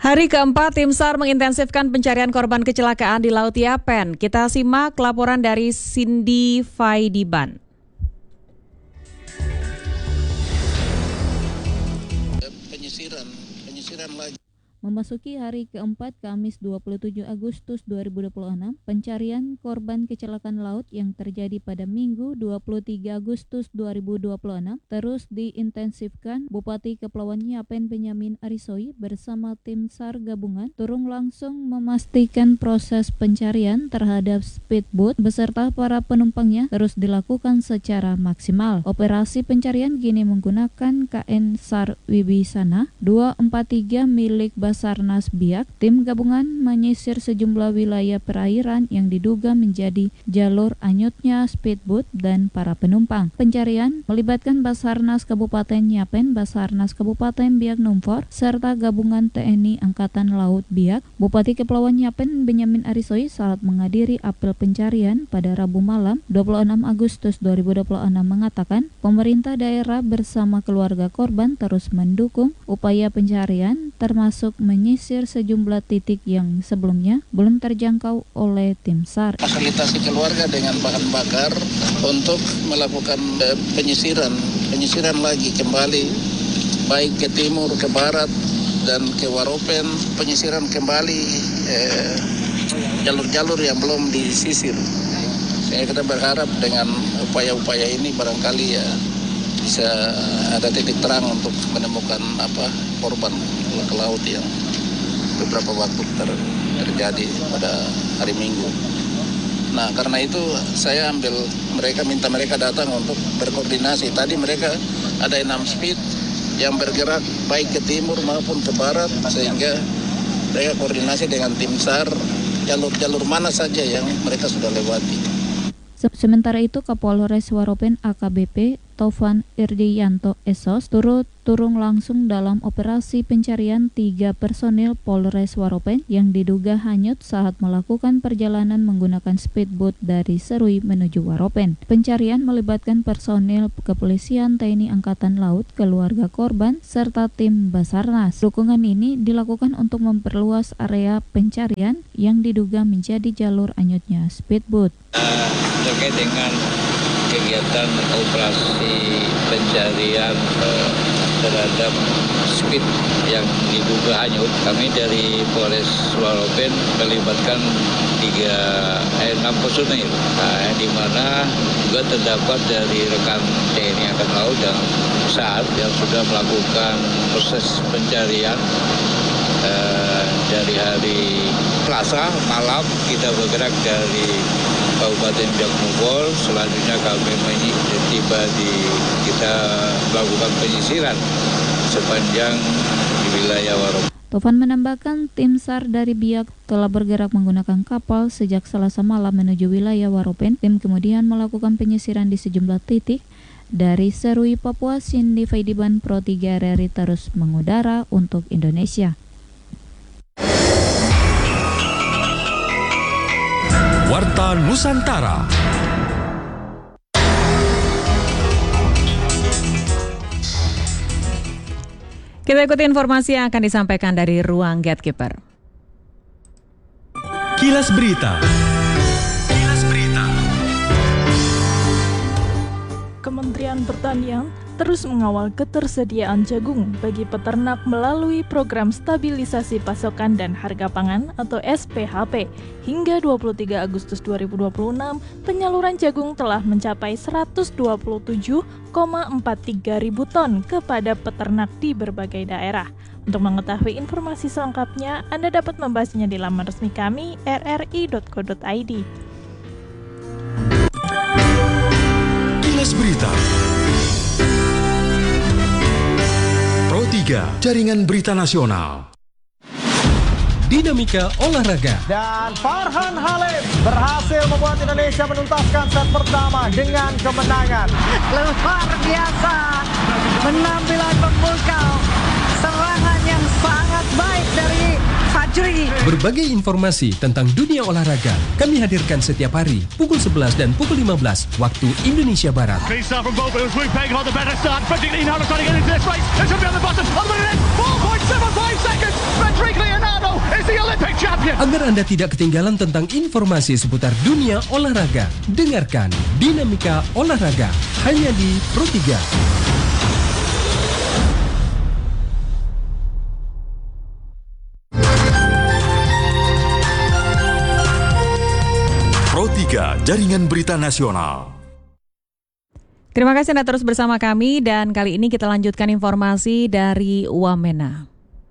Hari keempat, Tim SAR mengintensifkan pencarian korban kecelakaan di Laut Yapen. Kita simak laporan dari Cindy Faidiban. Penyisiran lagi. Memasuki hari keempat Kamis 27 Agustus 2026, pencarian korban kecelakaan laut yang terjadi pada Minggu 23 Agustus 2026 terus diintensifkan. Bupati Kepulauan Yapen Benyamin Arisoi bersama tim SAR gabungan turun langsung memastikan proses pencarian terhadap speedboat beserta para penumpangnya terus dilakukan secara maksimal. Operasi pencarian kini menggunakan KN SAR Wibisana 243 milik Basarnas Biak. Tim gabungan menyisir sejumlah wilayah perairan yang diduga menjadi jalur anyutnya speedboat dan para penumpang. Pencarian melibatkan Basarnas Kabupaten Yapen, Basarnas Kabupaten Biak Numfor, serta gabungan TNI Angkatan Laut Biak. Bupati Kepulauan Yapen Benyamin Arisoi saat menghadiri apel pencarian pada Rabu malam 26 Agustus 2026 mengatakan pemerintah daerah bersama keluarga korban terus mendukung upaya pencarian termasuk menyisir sejumlah titik yang sebelumnya belum terjangkau oleh tim SAR. Fasilitasi keluarga dengan bahan bakar untuk melakukan penyisiran lagi kembali, baik ke timur, ke barat, dan ke Waropen, penyisiran kembali jalur-jalur yang belum disisir. Sehingga kita berharap dengan upaya-upaya ini barangkali ya bisa ada titik terang untuk menemukan korban ke laut yang beberapa waktu terjadi pada hari Minggu. Nah, karena itu saya minta mereka datang untuk berkoordinasi. Tadi mereka ada 6 speed yang bergerak baik ke timur maupun ke barat, sehingga mereka koordinasi dengan tim SAR jalur-jalur mana saja yang mereka sudah lewati. Sementara itu, Kapolres Waropen AKBP Taufan Irdiyanto Esos turun langsung dalam operasi pencarian 3 personil Polres Waropen yang diduga hanyut saat melakukan perjalanan menggunakan speedboat dari Serui menuju Waropen. Pencarian melibatkan personil kepolisian, TNI Angkatan Laut, keluarga korban, serta tim Basarnas. Dukungan ini dilakukan untuk memperluas area pencarian yang diduga menjadi jalur hanyutnya speedboat. Terkait dengan kegiatan operasi pencarian terhadap speed yang diduga hanyut, kami dari Polres Waropen melibatkan 6 personil, di mana juga terdapat dari rekan TNI Angkatan Laut dan SAR yang sudah melakukan proses pencarian dari hari Selasa malam. Kita bergerak dari Kabupaten Biak Numfor, selanjutnya kami kita melakukan penyisiran sepanjang di wilayah Waropen. Taufan menambahkan tim SAR dari Biak telah bergerak menggunakan kapal sejak Selasa malam menuju wilayah Waropen. Tim kemudian melakukan penyisiran di sejumlah titik. Dari Serui, Papua, Cindy Faidiban, Pro 3 RRI terus mengudara untuk Indonesia. Warta Nusantara. Kita ikuti informasi yang akan disampaikan dari Ruang Gatekeeper. Kilas Berita. Kementerian Pertanian terus mengawal ketersediaan jagung bagi peternak melalui program stabilisasi pasokan dan harga pangan atau SPHP. Hingga 23 Agustus 2026, penyaluran jagung telah mencapai 127,43 ribu ton kepada peternak di berbagai daerah. Untuk mengetahui informasi selengkapnya, Anda dapat membahasnya di laman resmi kami rri.co.id. Kilas Berita. Pro 3, Jaringan Berita Nasional. Dinamika olahraga. Dan Farhan Halim berhasil membuat Indonesia menuntaskan set pertama dengan kemenangan. Luar biasa penampilan memukau, serangan yang sangat baik dari Fajri. Berbagai informasi tentang dunia olahraga kami hadirkan setiap hari pukul 11 dan pukul 15 waktu Indonesia Barat. Fredrik Agar Anda tidak ketinggalan tentang informasi seputar dunia olahraga, dengarkan Dinamika Olahraga hanya di Pro 3. Pro 3, Jaringan Berita Nasional. Terima kasih Anda terus bersama kami dan kali ini kita lanjutkan informasi dari Wamena.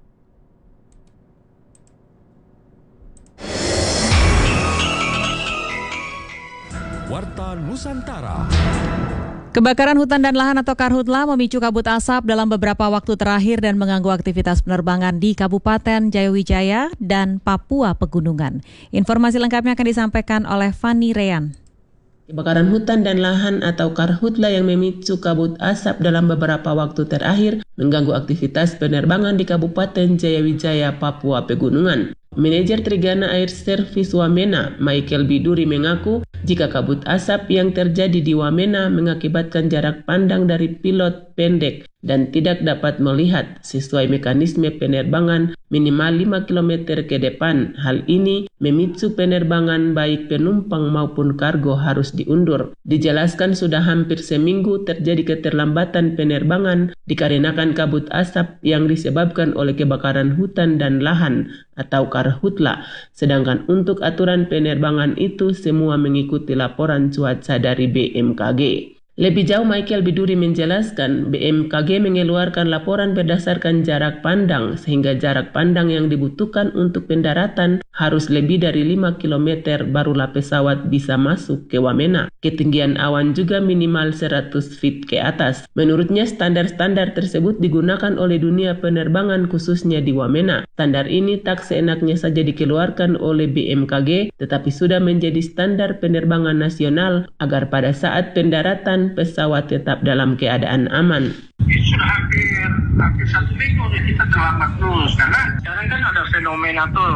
Warta Nusantara. Kebakaran hutan dan lahan atau karhutla memicu kabut asap dalam beberapa waktu terakhir dan mengganggu aktivitas penerbangan di Kabupaten Jayawijaya dan Papua Pegunungan. Informasi lengkapnya akan disampaikan oleh Fani Rean. Kebakaran hutan dan lahan atau karhutla yang memicu kabut asap dalam beberapa waktu terakhir mengganggu aktivitas penerbangan di Kabupaten Jayawijaya, Papua Pegunungan. Manajer Trigana Air Service Wamena, Michael Biduri mengaku jika kabut asap yang terjadi di Wamena mengakibatkan jarak pandang dari pilot pendek dan tidak dapat melihat sesuai mekanisme penerbangan minimal 5 km ke depan. Hal ini memicu penerbangan baik penumpang maupun kargo harus diundur. Dijelaskan sudah hampir seminggu terjadi keterlambatan penerbangan dikarenakan kabut asap yang disebabkan oleh kebakaran hutan dan lahan atau karhutla. Sedangkan untuk aturan penerbangan itu semua mengikuti laporan cuaca dari BMKG. Lebih jauh, Michael Biduri menjelaskan BMKG mengeluarkan laporan berdasarkan jarak pandang sehingga jarak pandang yang dibutuhkan untuk pendaratan harus lebih dari 5 km barulah pesawat bisa masuk ke Wamena. Ketinggian awan juga minimal 100 feet ke atas. Menurutnya standar-standar tersebut digunakan oleh dunia penerbangan khususnya di Wamena. Standar ini tak seenaknya saja dikeluarkan oleh BMKG tetapi sudah menjadi standar penerbangan nasional agar pada saat pendaratan pesawat tetap dalam keadaan aman. Sudah hampir 1 minggu kita terlambat terus karena sekarang kan ada fenomena tuh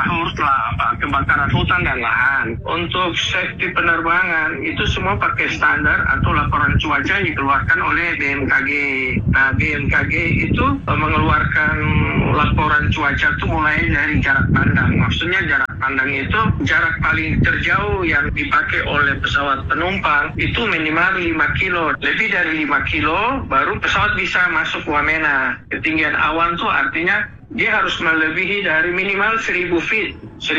kebakaran hutan dan lahan. Untuk safety penerbangan itu semua pakai standar atau laporan cuaca yang dikeluarkan oleh BMKG. Nah, BMKG itu mengeluarkan laporan cuaca itu mulai dari jarak pandang. Maksudnya jarak pandang itu jarak paling terjauh yang dipakai oleh pesawat penumpang itu minimal 5 kilo. Lebih dari 5 kilo baru pesawat bisa masuk Wamena. Ketinggian awan tuh artinya dia harus melebihi dari minimal 1000 feet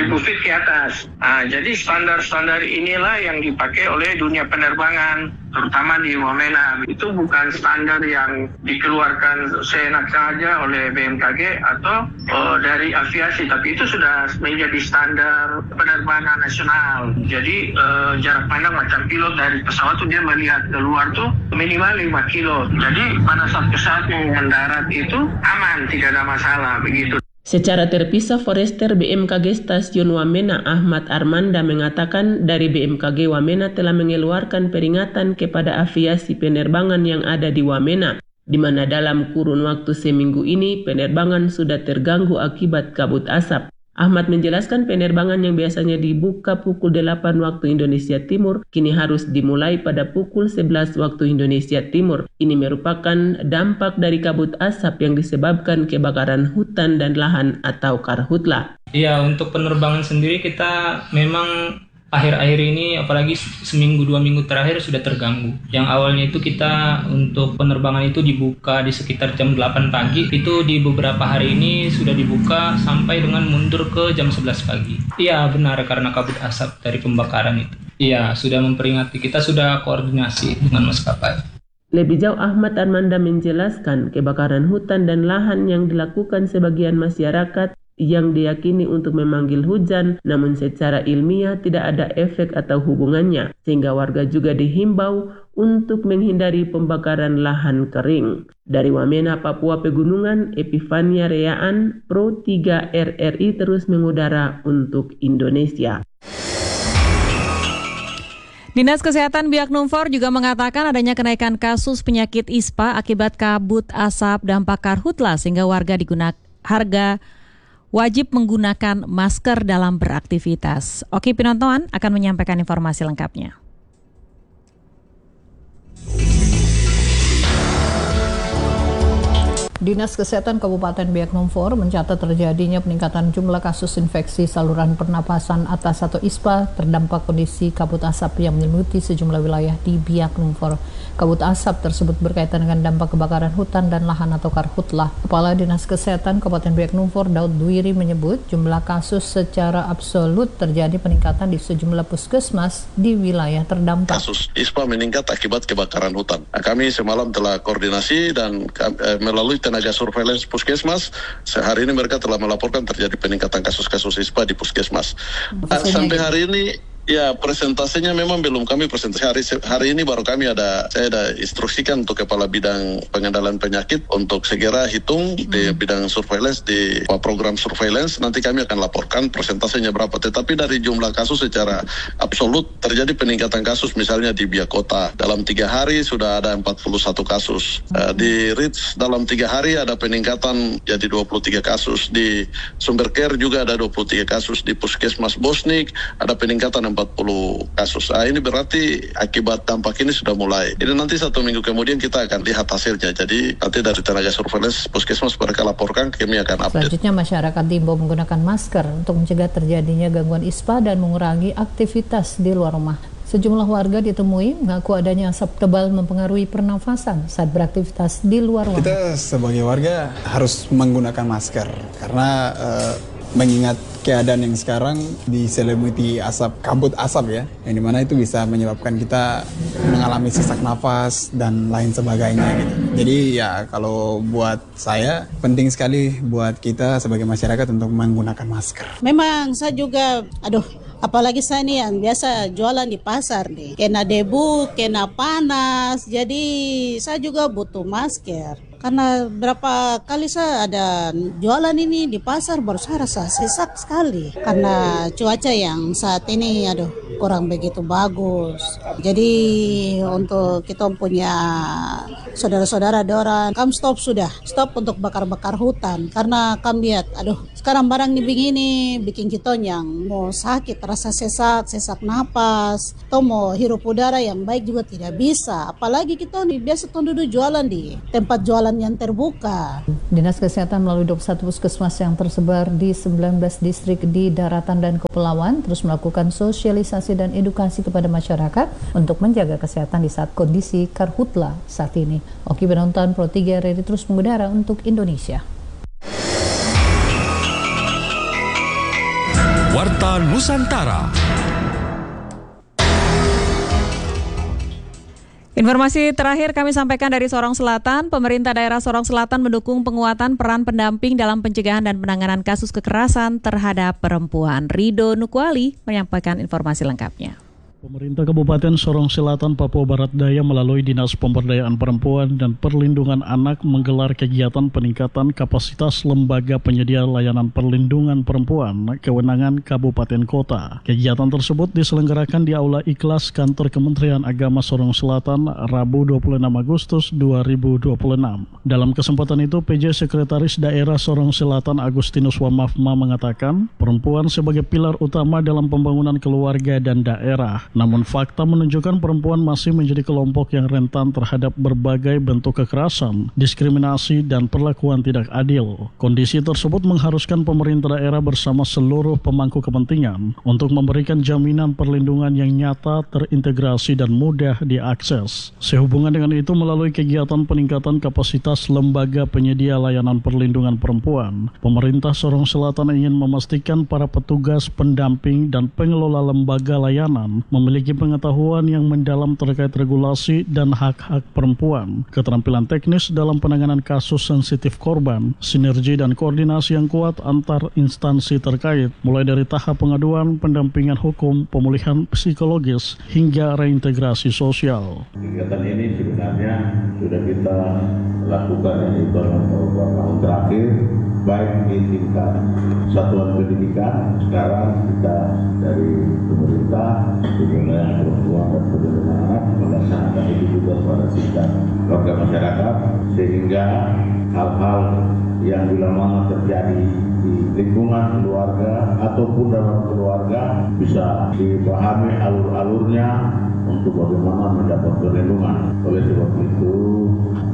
ke atas. Nah, jadi standar-standar inilah yang dipakai oleh dunia penerbangan, terutama di Wamena. Itu bukan standar yang dikeluarkan seenak saja oleh BMKG atau dari aviasi, tapi itu sudah menjadi standar penerbangan nasional. Jadi jarak pandang macam pilot dari pesawat tuh dia melihat keluar tuh minimal 5 kilo. Jadi pada saat pesawat mau mendarat itu aman, tidak ada masalah. Begitu. Secara terpisah, Forester BMKG Stasiun Wamena Ahmad Armanda mengatakan dari BMKG Wamena telah mengeluarkan peringatan kepada aviasi penerbangan yang ada di Wamena, di mana dalam kurun waktu seminggu ini penerbangan sudah terganggu akibat kabut asap. Ahmad menjelaskan penerbangan yang biasanya dibuka pukul 8 waktu Indonesia Timur kini harus dimulai pada pukul 11 waktu Indonesia Timur. Ini merupakan dampak dari kabut asap yang disebabkan kebakaran hutan dan lahan atau karhutla. Ya, untuk penerbangan sendiri kita memang akhir-akhir ini apalagi seminggu 2 minggu terakhir sudah terganggu. Yang awalnya itu kita untuk penerbangan itu dibuka di sekitar jam 8 pagi, itu di beberapa hari ini sudah dibuka sampai dengan mundur ke jam 11 pagi. Iya benar, karena kabut asap dari pembakaran itu. Iya, sudah memperingati, kita sudah koordinasi dengan maskapai. Lebih jauh, Ahmad Armanda menjelaskan kebakaran hutan dan lahan yang dilakukan sebagian masyarakat yang diyakini untuk memanggil hujan, namun secara ilmiah tidak ada efek atau hubungannya, sehingga warga juga dihimbau untuk menghindari pembakaran lahan kering. Dari Wamena, Papua Pegunungan, Epifania Reaan, Pro 3 RRI terus mengudara untuk Indonesia. Dinas Kesehatan Biak Numfor juga mengatakan adanya kenaikan kasus penyakit ISPA akibat kabut asap dampak karhutla sehingga warga wajib menggunakan masker dalam beraktivitas. Oki Pinontoan akan menyampaikan informasi lengkapnya. Dinas Kesehatan Kabupaten Biak Numfor mencatat terjadinya peningkatan jumlah kasus infeksi saluran pernapasan atas atau ISPA terdampak kondisi kabut asap yang menyelimuti sejumlah wilayah di Biak Numfor. Kabut asap tersebut berkaitan dengan dampak kebakaran hutan dan lahan atau karhutlah. Kepala Dinas Kesehatan Kabupaten Biak Numfor Daud Dwiri menyebut jumlah kasus secara absolut terjadi peningkatan di sejumlah puskesmas di wilayah terdampak. Kasus ISPA meningkat akibat kebakaran hutan. Kami semalam telah koordinasi dan melalui tenaga surveillance puskesmas, sehari ini mereka telah melaporkan terjadi peningkatan kasus-kasus ISPA di puskesmas. Sampai hari ini, ya presentasinya memang belum kami presentasi. Hari ini baru saya ada instruksikan untuk Kepala Bidang Pengendalian Penyakit untuk segera hitung di bidang surveillance, di program surveillance, nanti kami akan laporkan presentasinya berapa. Tetapi dari jumlah kasus secara absolut terjadi peningkatan kasus, misalnya di Biak Kota, dalam 3 hari sudah ada 41 kasus. Di Rits dalam 3 hari ada peningkatan jadi 23 kasus. Di Sumberker juga ada 23 kasus. Di Puskesmas Bosnik ada peningkatan 40 kasus. Ini berarti akibat dampak ini sudah mulai. Ini nanti 1 minggu kemudian kita akan lihat hasilnya. Jadi nanti dari tenaga surveillance puskesmas mereka laporkan, kami akan update. Selanjutnya masyarakat diimbau menggunakan masker untuk mencegah terjadinya gangguan ISPA dan mengurangi aktivitas di luar rumah. Sejumlah warga ditemui mengaku adanya asap tebal mempengaruhi pernafasan saat beraktivitas di luar rumah. Kita sebagai warga harus menggunakan masker karena mengingat keadaan yang sekarang diselimuti asap, kabut asap ya, yang dimana itu bisa menyebabkan kita mengalami sesak nafas dan lain sebagainya gitu. Jadi ya kalau buat saya penting sekali buat kita sebagai masyarakat untuk menggunakan masker. Memang saya juga, apalagi saya nih yang biasa jualan di pasar nih, kena debu, kena panas, jadi saya juga butuh masker. Karena berapa kali saya ada jualan ini di pasar baru saya rasa sesak sekali. Karena cuaca yang saat ini kurang begitu bagus. Jadi untuk kita punya saudara-saudara dorang, kami stop untuk bakar-bakar hutan. Karena kami lihat, sekarang barang ini begini, bikin kita yang mau sakit, rasa sesak napas, atau mau hirup udara yang baik juga tidak bisa. Apalagi kita nih biasa duduk jualan di tempat jualan yang terbuka. Dinas Kesehatan melalui 21 puskesmas yang tersebar di 19 distrik di daratan dan kepulauan terus melakukan sosialisasi dan edukasi kepada masyarakat untuk menjaga kesehatan di saat kondisi karhutla saat ini. Oki penonton Pro 3 ready terus mengudara untuk Indonesia. Warta Nusantara. Informasi terakhir kami sampaikan dari Sorong Selatan. Pemerintah daerah Sorong Selatan mendukung penguatan peran pendamping dalam pencegahan dan penanganan kasus kekerasan terhadap perempuan. Rido Nukwali menyampaikan informasi lengkapnya. Pemerintah Kabupaten Sorong Selatan, Papua Barat Daya melalui Dinas Pemberdayaan Perempuan dan Perlindungan Anak menggelar kegiatan peningkatan kapasitas lembaga penyedia layanan perlindungan perempuan kewenangan Kabupaten Kota. Kegiatan tersebut diselenggarakan di Aula Ikhlas Kantor Kementerian Agama Sorong Selatan Rabu 26 Agustus 2026. Dalam kesempatan itu, PJ Sekretaris Daerah Sorong Selatan Agustinus Wamafma mengatakan, perempuan sebagai pilar utama dalam pembangunan keluarga dan daerah. Namun fakta menunjukkan perempuan masih menjadi kelompok yang rentan terhadap berbagai bentuk kekerasan, diskriminasi, dan perlakuan tidak adil. Kondisi tersebut mengharuskan pemerintah daerah bersama seluruh pemangku kepentingan untuk memberikan jaminan perlindungan yang nyata, terintegrasi, dan mudah diakses. Sehubungan dengan itu, melalui kegiatan peningkatan kapasitas lembaga penyedia layanan perlindungan perempuan, pemerintah Sorong Selatan ingin memastikan para petugas, pendamping, dan pengelola lembaga layanan memiliki pengetahuan yang mendalam terkait regulasi dan hak-hak perempuan, keterampilan teknis dalam penanganan kasus sensitif korban, sinergi dan koordinasi yang kuat antar instansi terkait, mulai dari tahap pengaduan, pendampingan hukum, pemulihan psikologis, hingga reintegrasi sosial. Kegiatan ini sebenarnya sudah kita lakukan dalam beberapa tahun terakhir, baik di tingkat satuan pendidikan, sekarang kita dari pemerintah, wilayah perempuan dan perlindungan anak melaksanakan itu juga pada tingkat warga masyarakat, sehingga hal-hal yang bila mana terjadi di lingkungan keluarga ataupun dalam keluarga bisa dipahami alur-alurnya untuk bagaimana mendapat perlindungan. Oleh sebab itu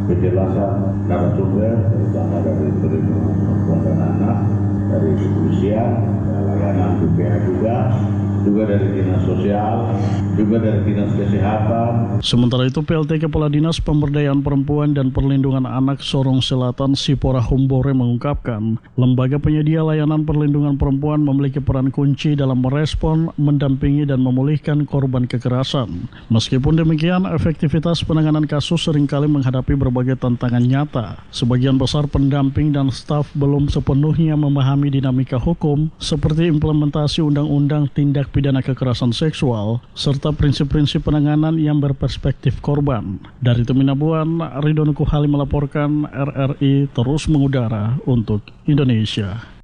penjelasan narasumber, terutama dari perlindungan perempuan dan anak, dari kepolisian, layanan BPA juga dari Dinas Sosial, juga dari Dinas Kesehatan. Sementara itu, PLT Kepala Dinas Pemberdayaan Perempuan dan Perlindungan Anak Sorong Selatan Sipora Humbore mengungkapkan, lembaga penyedia layanan perlindungan perempuan memiliki peran kunci dalam merespon, mendampingi, dan memulihkan korban kekerasan. Meskipun demikian, efektivitas penanganan kasus seringkali menghadapi berbagai tantangan nyata. Sebagian besar pendamping dan staf belum sepenuhnya memahami dinamika hukum, seperti implementasi Undang-Undang Tindak Pidana Kekerasan Seksual, serta prinsip-prinsip penanganan yang berperspektif korban. Dari Teminabuan, Ridwan Kuhali melaporkan, RRI terus mengudara untuk Indonesia.